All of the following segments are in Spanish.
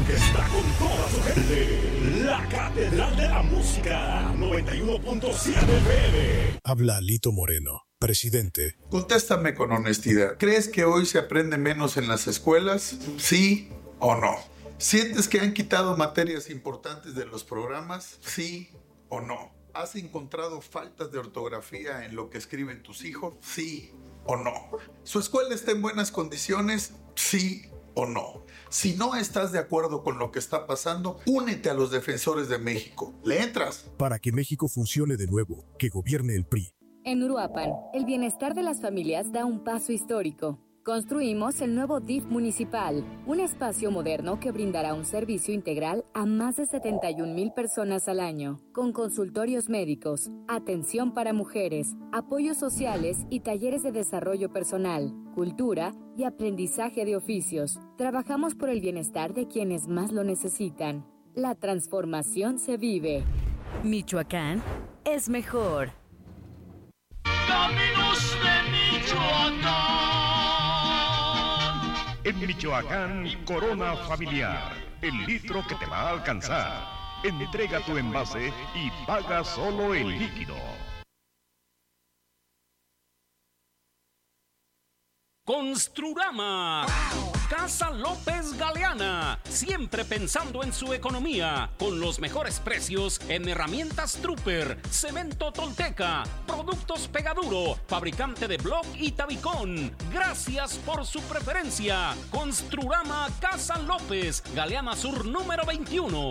que está con toda su gente. La Catedral de la Música, 91.7 FM. Habla Lito Moreno, presidente. Contéstame con honestidad. ¿Crees que hoy se aprende menos en las escuelas? ¿Sí o no? ¿Sientes que han quitado materias importantes de los programas? ¿Sí o no? ¿Has encontrado faltas de ortografía en lo que escriben tus hijos? ¿Sí o no? ¿Su escuela está en buenas condiciones? ¿Sí o no? Si no estás de acuerdo con lo que está pasando, únete a los defensores de México. ¿Le entras? Para que México funcione de nuevo, que gobierne el PRI. En Uruapan, el bienestar de las familias da un paso histórico. Construimos el nuevo DIF municipal, un espacio moderno que brindará un servicio integral a más de 71,000 personas al año, con consultorios médicos, atención para mujeres, apoyos sociales y talleres de desarrollo personal, cultura y aprendizaje de oficios. Trabajamos por el bienestar de quienes más lo necesitan. La transformación se vive. Michoacán es mejor. Caminos de Michoacán. En Michoacán, Corona Familiar, el litro que te va a alcanzar. Entrega tu envase y paga solo el líquido. Construrama. Casa López Galeana, siempre pensando en su economía, con los mejores precios en herramientas Trooper, cemento Tolteca, productos Pegaduro, fabricante de bloc y tabicón. Gracias por su preferencia. Construrama Casa López, Galeana Sur número 21.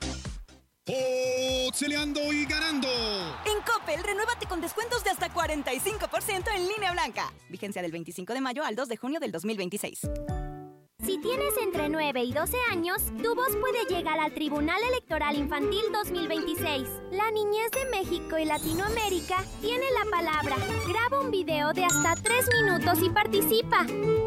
Boxeleando y ganando. En Coppel, renuévate con descuentos de hasta 45% en línea blanca. Vigencia del 25 de mayo al 2 de junio del 2026. Si tienes entre 9 y 12 años, tu voz puede llegar al Tribunal Electoral Infantil 2026. La niñez de México y Latinoamérica tiene la palabra. Graba un video de hasta 3 minutos y participa.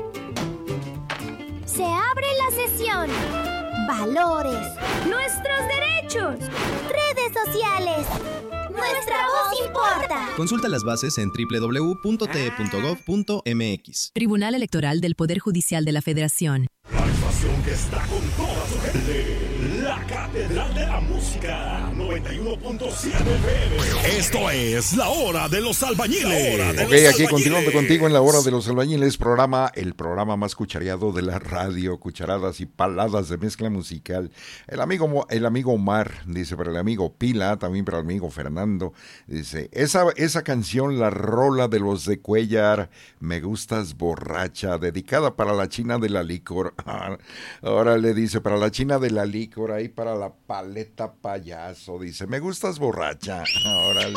Se abre la sesión. Valores. Nuestros derechos. Redes sociales. Nuestra voz importa. Consulta las bases en www.te.gov.mx. Tribunal Electoral del Poder Judicial de la Federación. La estación que está con toda su gente. La Catedral de la Música, 91.7 FM. Esto es La Hora de los Albañiles. Ok, aquí continuando contigo en La Hora de los Albañiles, el programa más cuchareado de la radio, cucharadas y paladas de mezcla musical. El amigo Omar, dice, para el amigo Pila, también para el amigo Fernando, dice, esa canción, la rola de los de Cuellar, Me Gustas Borracha, dedicada para la China de la Licor. Ahora le dice, para la China de la Licor, ahí para la Paleta Payaso, dice, Me Gustas Borracha. Órale.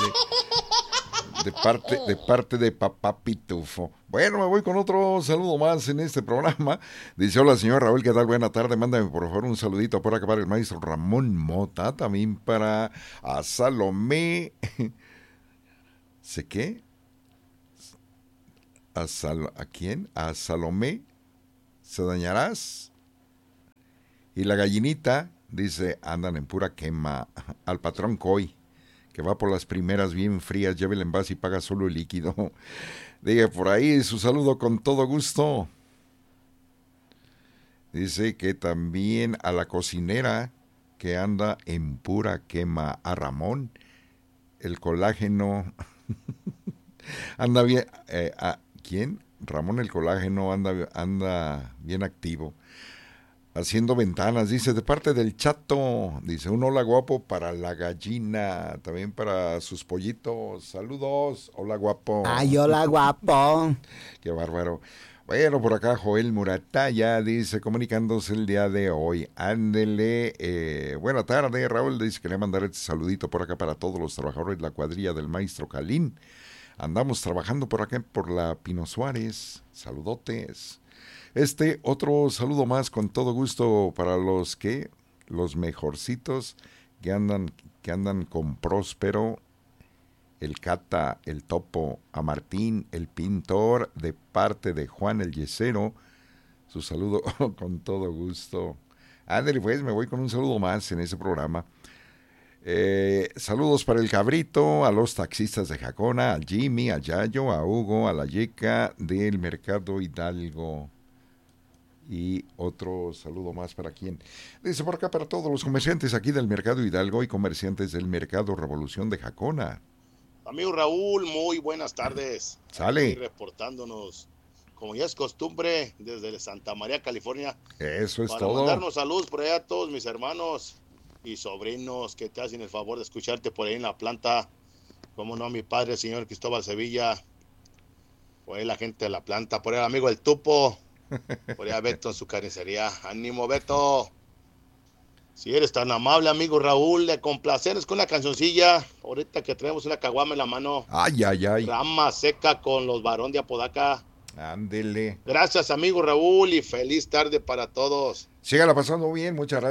De parte de Papá Pitufo. Bueno, me voy con otro saludo más en este programa. Dice, hola señor Raúl, ¿qué tal? Buena tarde, mándame por favor un saludito por acá para el maestro Ramón Mota, también para a Salomé. ¿Sé qué? ¿A quién? A Salomé Se Dañarás. Y la gallinita, dice, andan en pura quema. Al patrón Coy, que va por las primeras bien frías, lleve el envase y paga solo el líquido. Diga por ahí su saludo con todo gusto. Dice que también a la cocinera que anda en pura quema, a Ramón, el colágeno anda bien. ¿A quién? Ramón el colágeno anda bien activo. Haciendo ventanas, dice, de parte del Chato, dice, un hola guapo para la gallina, también para sus pollitos, saludos, hola guapo. Ay, hola guapo. Qué bárbaro. Bueno, por acá Joel Murataya dice, comunicándose el día de hoy, ándele, buena tarde, Raúl, dice que le mandaré este saludito por acá para todos los trabajadores de la cuadrilla del Maestro Calín. Andamos trabajando por acá, por la Pino Suárez, saludotes. Otro saludo más con todo gusto para los mejorcitos que andan con Próspero, el Cata, el Topo, a Martín, el Pintor, de parte de Juan el Yesero, su saludo con todo gusto. Ándale pues, me voy con un saludo más en ese programa. Saludos para el Cabrito, a los taxistas de Jacona, al Jimmy, a Yayo, a Hugo, a la Yeca del Mercado Hidalgo. Y otro saludo más para quien. Dice por acá, para todos los comerciantes aquí del Mercado Hidalgo y comerciantes del Mercado Revolución de Jacona. Amigo Raúl, muy buenas tardes. Sale. Aquí reportándonos, como ya es costumbre, desde Santa María, California. Eso es para todo. mandarnos saludos por allá a todos mis hermanos y sobrinos que te hacen el favor de escucharte por ahí en la planta. Como no, mi padre, el señor Cristóbal Sevilla. Por ahí la gente de la planta. Por ahí el amigo El Tupo. Por allá Beto en su carnicería. ¡Ánimo, Beto! Si eres tan amable, amigo Raúl, de complacernos con una cancioncilla. Ahorita que traemos una caguama en la mano. Ay, ay, ay. Rama seca con los Barón de Apodaca. Ándele. Gracias, amigo Raúl, y feliz tarde para todos. Sígala pasando bien, muchas gracias.